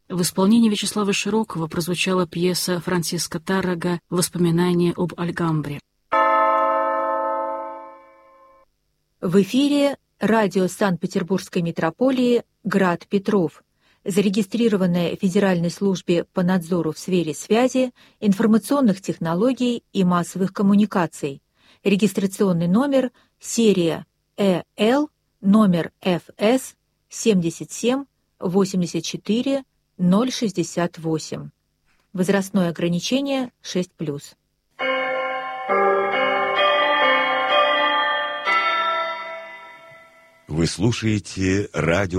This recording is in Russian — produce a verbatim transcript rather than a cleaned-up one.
В исполнении Вячеслава Широкого прозвучала пьеса Франциско Таррага «Воспоминания об Альгамбре». В эфире радио Санкт-Петербургской митрополии «Град Петров», зарегистрированное в Федеральной службе по надзору в сфере связи, информационных технологий и массовых коммуникаций. Регистрационный номер серия Э Л, номер Ф С семьдесят семь восемьдесят четыре ноль шестьдесят восемь. Возрастное ограничение шесть плюс. Вы слушаете радио